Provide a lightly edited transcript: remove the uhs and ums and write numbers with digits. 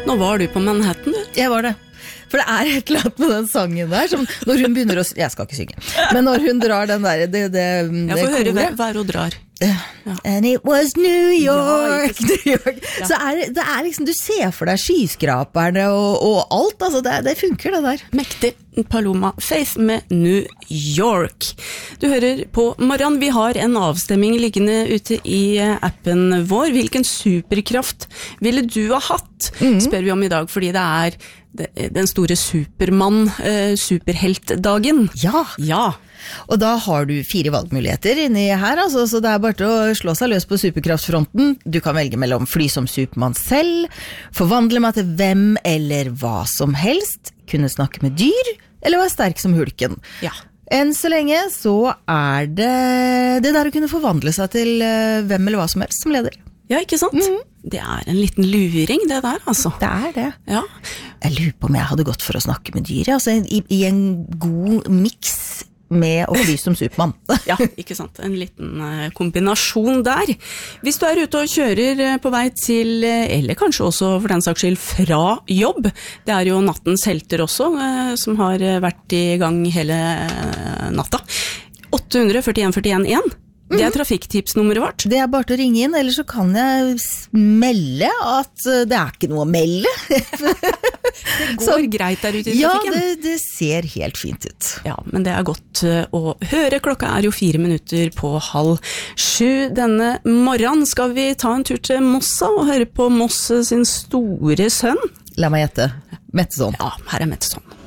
Nå var du på Manhattan, du. Jeg var det. For det et eller annet med den sangen der, som når hun begynner å... Jeg skal ikke synge. Men når hun drar den der, Jeg får høre hver hun drar. Ja. And it was New York, New York. Ja. Så det liksom, du ser for deg skyskraperne og alt, altså det funker det der. Mektig Paloma Faith med New York. Du hører på Morgen, vi har en avstemming liggende ute i appen vår. Hvilken superkraft ville du ha hatt, spør vi om i dag, fordi det den store Supermann, superheltdagen. Ja. Ja. Og da har du 4 valgmuligheter inni her, altså, så det bare til å slå seg løs på superkraftfronten. Du kan velge mellom fly som Supermann selv, forvandle meg til hvem eller hva som helst, kunne snakke med dyr, eller være sterk som hulken. Ja. Enn så lenge så det der å kunne forvandle seg til hvem eller hva som helst som leder. Ja, ikke sant? Det en liten luring, det der, altså. Det det. Ja. Jeg lurer på om jeg hadde gått for å snakke med dyr, altså i en god mix med å fly som Supermann. Ja, ikke sant? En liten kombinasjon der. Hvis du ute og kjører på vei til, eller kanskje også for den saks skyld fra jobb, det jo nattens helter også, som har vært i gang hele natta. 841-41-1. Det trafikktipsnummeret vårt. Det bare til å ringe inn, eller så kan jeg melde at det ikke noe å melde. Det går greit der ute i trafikken. Ja, det ser helt fint ut. Ja, men det godt å høre. Klokka jo 4 minutter på 6:30 denne morgenen. Skal vi ta en tur til Mossa og høre på Moss sin store sønn? La meg gjette. Metteson. Ja, her Metteson.